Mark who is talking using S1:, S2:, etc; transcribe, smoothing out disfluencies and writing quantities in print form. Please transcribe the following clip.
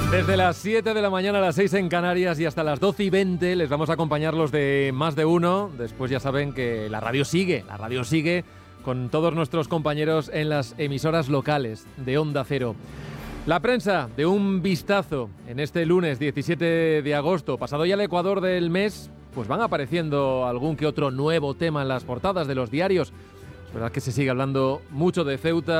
S1: Desde las 7 de la mañana a las 6 en Canarias y hasta las 12:20 les vamos a acompañar los de Más de Uno. Después ya saben que la radio sigue con todos nuestros compañeros en las emisoras locales de Onda Cero. La prensa, de un vistazo en este lunes 17 de agosto, pasado ya el Ecuador del mes, pues van apareciendo algún que otro nuevo tema en las portadas de los diarios. Es verdad que se sigue hablando mucho de Ceuta.